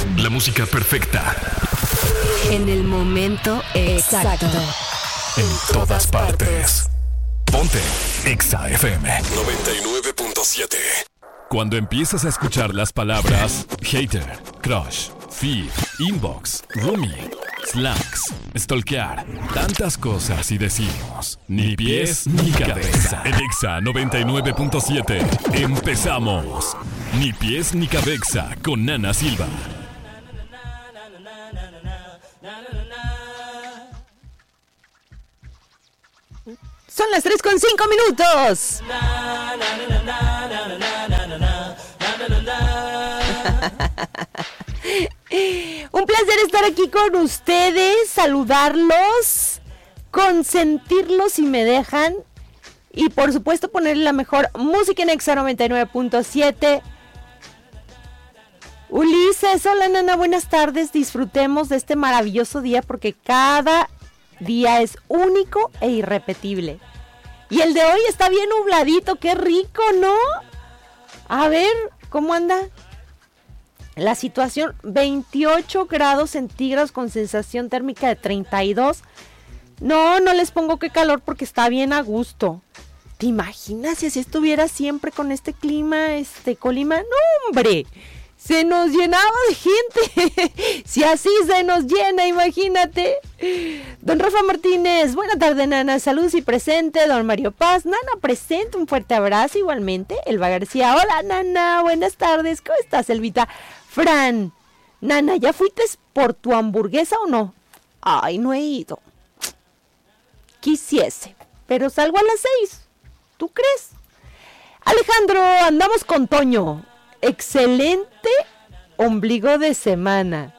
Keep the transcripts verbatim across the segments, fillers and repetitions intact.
La música perfecta. En el momento exacto. En todas partes. Ponte Exa F M noventa y nueve punto siete. Cuando empiezas a escuchar las palabras hater, crush, feed, inbox, roomie, slacks, stalkear, tantas cosas y decimos ni pies ni cabeza. En Exa noventa y nueve punto siete empezamos. Ni pies ni cabeza con Nana Silva. Son las tres con cinco minutos. Un placer estar aquí con ustedes, saludarlos, consentirlos si me dejan y por supuesto ponerle la mejor música en Exa noventa y nueve punto siete. Ulises, hola Nana, buenas tardes, disfrutemos de este maravilloso día porque cada día es único e irrepetible. Y el de hoy está bien nubladito, qué rico, ¿no? A ver, ¿cómo anda? La situación, veintiocho grados centígrados con sensación térmica de treinta y dos. No, no les pongo qué calor porque está bien a gusto. ¿Te imaginas si así estuviera siempre con este clima, este Colima? ¡No, hombre! Se nos llenaba de gente. Si así se nos llena, imagínate. Don Rafa Martínez, buena tarde, Nana. Saludos y presente. Don Mario Paz, Nana, presente. Un fuerte abrazo igualmente. Elba García, hola, Nana. Buenas tardes. ¿Cómo estás, Elvita? Fran, Nana, ¿ya fuiste por tu hamburguesa o no? Ay, no he ido. Quisiese, pero salgo a las seis. ¿Tú crees? Alejandro, andamos con Toño. Excelente ombligo de semana.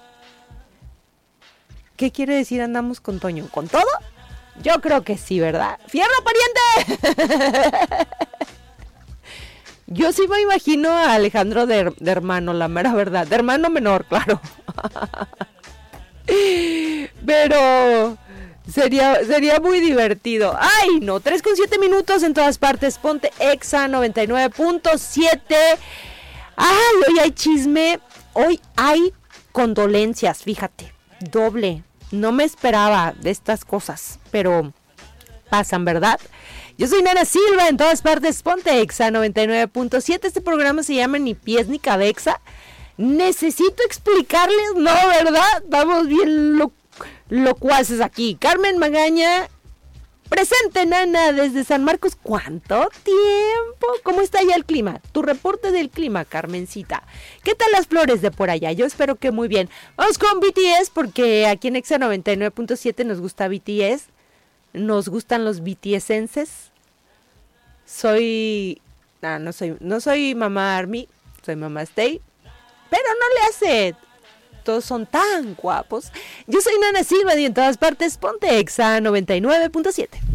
¿Qué quiere decir andamos con Toño? ¿Con todo? Yo creo que sí, ¿verdad? ¡Fierro, pariente! Yo sí me imagino a Alejandro de, de hermano, la mera verdad. De hermano menor, claro. Pero sería, sería muy divertido. ¡Ay, no! tres con siete minutos en todas partes. Ponte Exa noventa y nueve punto siete. ¡Ay, hoy hay chisme! Hoy hay condolencias, fíjate. Doble. No me esperaba de estas cosas, pero pasan, ¿verdad? Yo soy Nana Silva, en todas partes, ponte Exa noventa y nueve punto siete. Este programa se llama Ni Pies Ni Cabeza. Necesito explicarles, no, ¿verdad? Vamos bien lo, locuaces aquí. Carmen Magaña, presente, Nana, desde San Marcos. ¿Cuánto tiempo? ¿Cómo está ya el clima? Tu reporte del clima, Carmencita. ¿Qué tal las flores de por allá? Yo espero que muy bien. Vamos con B T S, porque aquí en Exa noventa y nueve punto siete nos gusta B T S. Nos gustan los BTSenses. Soy... No, no soy, no soy mamá Army, soy mamá Stay. Pero no le hace... Todos son tan guapos. Yo soy Nana Silva y en todas partes ponte Exa noventa y nueve punto siete.